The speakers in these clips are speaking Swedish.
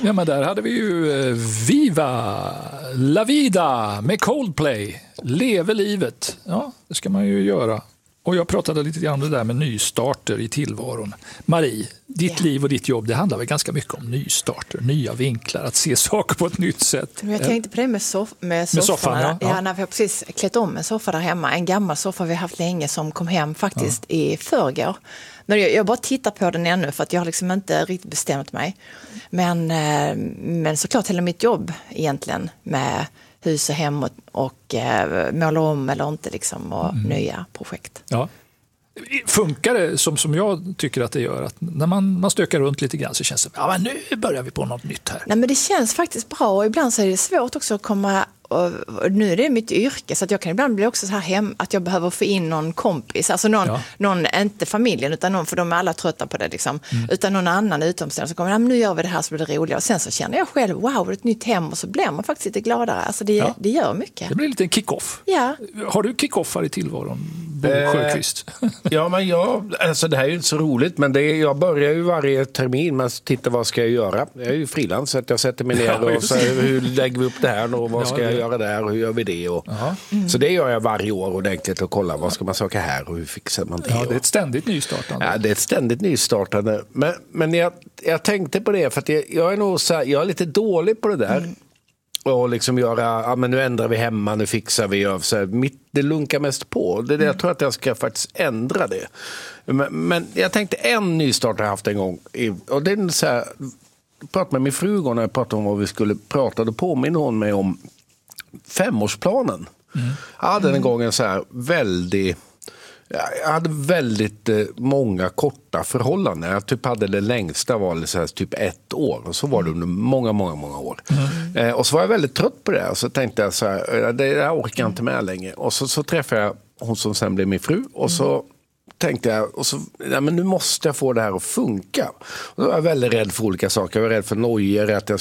Ja, men där hade vi ju Viva La Vida med Coldplay. Leve livet. Ja, det ska man ju göra. Och jag pratade lite grann om det där med nystarter i tillvaron. Marie, ditt liv och ditt jobb, det handlar väl ganska mycket om nystarter, nya vinklar, att se saker på ett nytt sätt. Jag tänkte på det med soffan. Ja, när vi har precis klätt om en soffa där hemma. En gammal soffa vi har haft länge som kom hem faktiskt i förrgår. Men jag bara tittar på den ännu för att jag har liksom inte riktigt bestämt mig. Men såklart hela mitt jobb egentligen med hus och hem och måla om eller inte liksom, och nya projekt. Ja. Funkar det som jag tycker att det gör, att när man stökar runt lite grann så känns det men nu börjar vi på något nytt här? Nej, men det känns faktiskt bra och ibland så är det svårt också att komma. Och nu är det mitt yrke så att jag kan ibland bli också så här att jag behöver få in någon kompis, alltså någon inte familjen utan någon, för de är alla trötta på det liksom, utan någon annan utomstående som kommer, nu gör vi det här så blir det roligare, och sen så känner jag själv, wow, det är ett nytt hem, och så blir man faktiskt lite gladare, alltså det gör mycket. Det blir lite en kick-off. Ja. Har du kick-offar i tillvaron, Bo Sjöqvist? Ja, men alltså det här är ju inte så roligt, men jag börjar ju varje termin med att titta vad ska jag göra. Jag är ju frilans så att jag sätter mig ner och så hur lägger vi upp det här och vad ska jag göra där och hur gör vi det? Så det gör jag varje år ordentligt och kolla vad ska man söka här och hur fixar man det? Ja, det är ett ständigt nystartande. Ja, det är ett ständigt nystartande. Men jag tänkte på det för att jag är nog så här, jag är lite dålig på det där. Och liksom göra, men nu ändrar vi hemma, nu fixar vi det lunkar mest på. Jag tror att jag ska faktiskt ändra det. Men jag tänkte en nystart jag haft en gång. Och det är så här, jag pratade med min fru när jag pratade om vad vi skulle prata. Då påminner hon mig om 5-årsplanen. Jag hade en gång en så här jag hade väldigt många korta förhållanden. Jag typ hade det längsta var så här, typ 1 år. Och så var det under många, många, många år. Och så var jag väldigt trött på det. Och så tänkte jag så här, det orkar jag inte med längre. Och så träffade jag hon som sen blev min fru. Och så tänkte jag, men nu måste jag få det här att funka. Och då var jag väldigt rädd för olika saker. Jag var rädd för nojor, att jag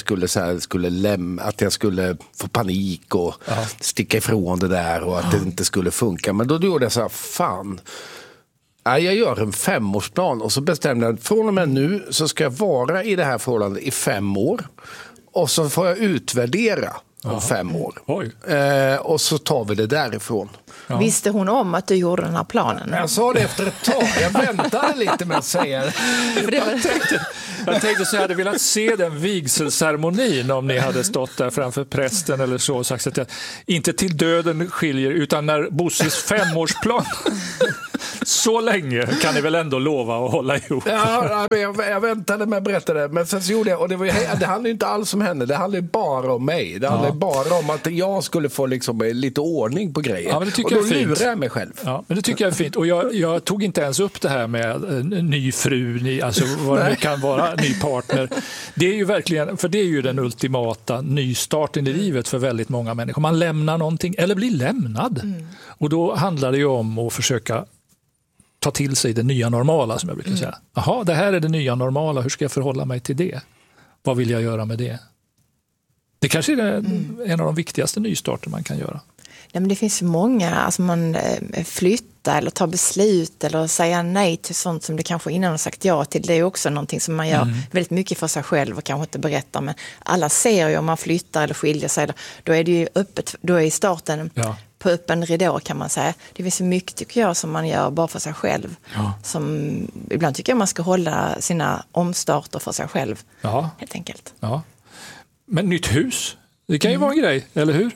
att jag skulle få panik och sticka ifrån det där och att det inte skulle funka. Men då gjorde jag så här, fan. Jag gör en 5-årsplan och så bestämde jag, från och med nu så ska jag vara i det här förhållandet i 5 år. Och så får jag utvärdera om 5 år. Och så tar vi det därifrån. Ja. Visste hon om att du gjorde den här planen? Jag sa det efter ett tag. Jag väntade lite med att säga det. Jag tänkte så jag hade velat se den vigselceremonin om ni hade stått där framför prästen eller så och sagt att inte till döden skiljer utan när Bosses 5-årsplan så länge kan ni väl ändå lova att hålla ihop. Ja, jag väntade med att berätta det, men sen så gjorde jag, och det handlar ju inte alls om henne, det handlar bara om mig. Det handlar bara om att jag skulle få liksom lite ordning på grejer. Ja, men det tycker och då jag är fint. lurar jag mig själv. Ja, men det tycker jag är fint. Och jag tog inte ens upp det här med ny fru, alltså vad det kan vara, ny partner. Det är ju verkligen, för det är ju den ultimata nystarten i livet för väldigt många människor. Man lämnar någonting eller blir lämnad. Och då handlar det ju om att försöka ta till sig det nya normala, som jag brukar säga. Jaha, det här är det nya normala. Hur ska jag förhålla mig till det? Vad vill jag göra med det? Det kanske är en av de viktigaste nystarter man kan göra. Nej, men det finns många, alltså man flyttar eller tar beslut eller säger nej till sånt som det kanske innan har sagt ja till. Det är också någonting som man gör väldigt mycket för sig själv och kanske inte berättar. Men alla ser ju om man flyttar eller skiljer sig. Då är det ju öppet, då är starten på öppen ridå kan man säga. Det finns så mycket tycker jag som man gör bara för sig själv. Ja. Som, ibland tycker jag man ska hålla sina omstarter för sig själv. Ja. Helt enkelt. Ja. Men nytt hus, det kan ju vara en grej, eller hur?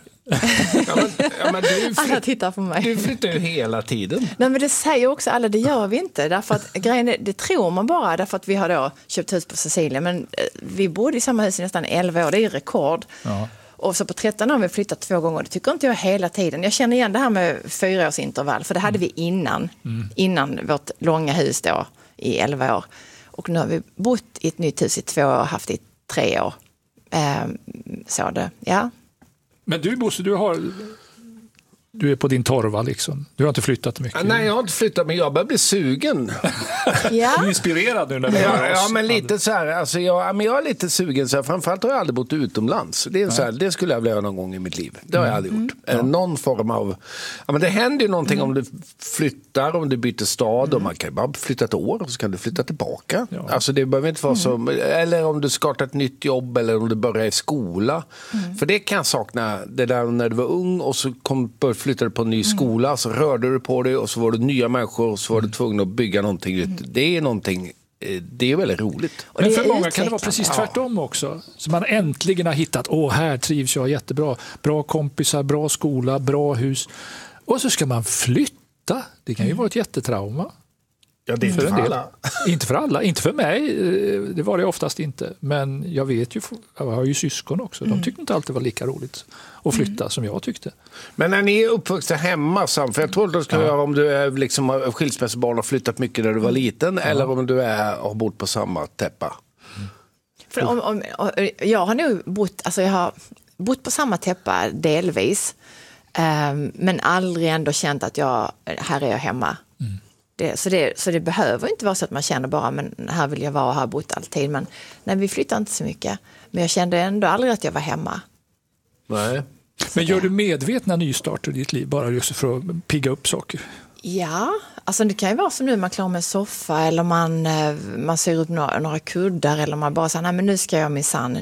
Men alla tittar på mig. Du flyttar ju hela tiden. Nej, men det säger också alla, det gör vi inte. Därför att grejen är, det tror man bara därför att vi har då köpt hus på Sicilien. Men vi bodde i samma hus i nästan 11 år, det är ju rekord. Ja. Och så på 13 år har vi flyttat 2 gånger. Det tycker inte jag hela tiden. Jag känner igen det här med 4-årsintervall. För det hade vi innan vårt långa hus då i 11 år. Och nu har vi bott i ett nytt hus i 2 år och haft det i 3 år. Så det, ja. Men du Bosse, du har Du är på din torva liksom. Du har inte flyttat mycket. Nej, jag har inte flyttat, men jag börjar bli sugen. Ja. Du är inspirerad nu när vi hör oss. Ja, men lite så här, alltså jag är lite sugen så här, framförallt har jag aldrig bott utomlands. Det är så här, det skulle jag vilja göra någon gång i mitt liv. Det har jag aldrig gjort. Någon form av, ja, men det händer ju någonting om du flyttar, om du byter stad och man kan ju bara flytta ett år och så kan du flytta tillbaka. Ja. Alltså det behöver inte vara så, eller om du startar ett nytt jobb eller om du börjar i skola. För det kan jag sakna, det där när du var ung och så flyttade på en ny skola, så rörde du på dig och så var det nya människor och så var du tvungen att bygga någonting nytt. Det är någonting, det är väldigt roligt. Men för många kan det vara precis tvärtom också. Så man äntligen har hittat, här trivs jag jättebra. Bra kompisar, bra skola, bra hus. Och så ska man flytta. Det kan ju vara ett jättetrauma. Ja, det är inte för alla. Inte för alla, inte för mig. Det var det oftast inte. Men jag vet ju, jag har ju syskon också. De tyckte inte alltid var lika roligt att flytta som jag tyckte. Men när ni är uppvuxna hemma, för jag tror att du ska göra om du är liksom skilsmässobarn och flyttat mycket när du var liten eller om du har bott på samma täppa. För jag har nog bott på samma täppa delvis. Men aldrig ändå känt att här är jag hemma. Så det behöver inte vara så att man känner bara, men här vill jag vara och har bott alltid. Men nej, vi flyttar inte så mycket. Men jag kände ändå aldrig att jag var hemma. Nej. Men gör du medvetna nystarter i ditt liv bara just för att pigga upp saker? Ja, alltså det kan ju vara som nu man klarar med en soffa eller man ser upp några kuddar eller man bara säger, nej men nu ska jag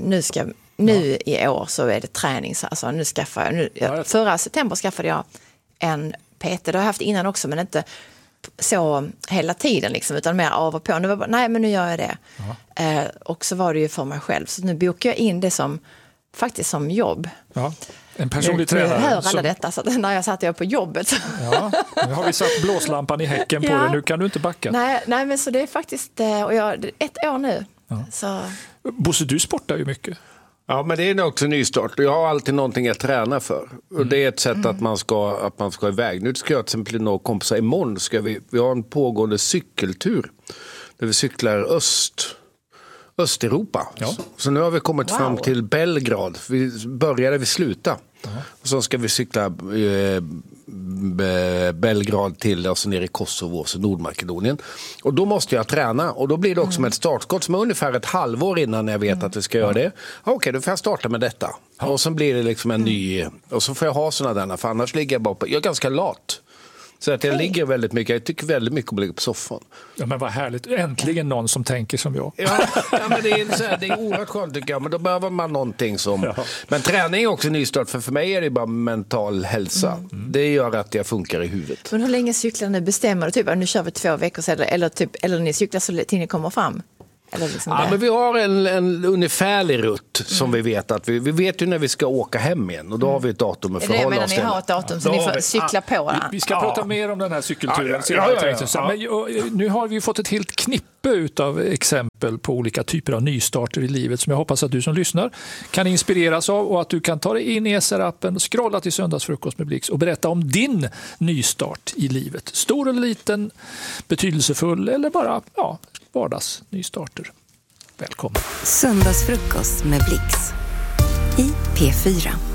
nu i år så är det träning. Alltså nu skaffar jag, förra september skaffade jag en PT, det har jag haft innan också men inte så hela tiden liksom, utan mer av och på. Nu var bara, nej men nu gör jag det. Och så var det ju för mig själv. Så nu bokar jag in det faktiskt som jobb. Ja, en personlig tränare. Nu hör alla detta, så när jag satt på jobbet. Ja, nu har vi satt blåslampan i häcken på dig, nu kan du inte backa. Nej men så det är faktiskt, och jag 1 år nu. Ja. Så. Bosse, du sportar ju mycket. Ja, men det är också nystart. Jag har alltid någonting att träna för. Och det är ett sätt att man ska iväg. Nu ska jag till exempel några kompisar imorgon. Vi har en pågående cykeltur. Där vi cyklar Östeuropa. Ja. Så nu har vi kommit fram till Belgrad. Vi började vi sluta. Och så ska vi cykla Belgrad till alltså ner i Kosovo och Nordmakedonien. Och då måste jag träna. Och då blir det också med ett startskott som är ungefär ett halvår innan jag vet att vi ska göra det. Okej, då får jag starta med detta. Och så blir det liksom en ny... Och så får jag ha sådana där. För annars ligger jag bara på... Jag är ganska lat. Så att jag ligger väldigt mycket. Jag tycker väldigt mycket om att ligga på soffan. Ja, men vad härligt. Äntligen någon som tänker som jag. Ja, men det är oerhört skönt tycker jag. Men då behöver man någonting som... Ja. Men träning är också nystart. För mig är det bara mental hälsa. Det gör att jag funkar i huvudet. Men hur länge cyklar ni? Bestämmer du typ nu kör vi 2 veckor sedan eller ni cyklar så till ni kommer fram? Eller liksom men vi har en ungefärlig rutt som vi vet att vi vet ju när vi ska åka hem igen och då har vi ett datum att förhålla oss till. Ni har ett datum så ni får cykla på. Vi ska prata mer om den här cykelturen. Men nu har vi fått ett helt knippe utav exempel på olika typer av nystarter i livet som jag hoppas att du som lyssnar kan inspireras av och att du kan ta dig in i SR-appen, scrolla till Söndagsfrukost med Blix och berätta om din nystart i livet. Stor eller liten, betydelsefull eller bara vardagsnystarter. Välkommen. Söndagsfrukost med Blix i P4.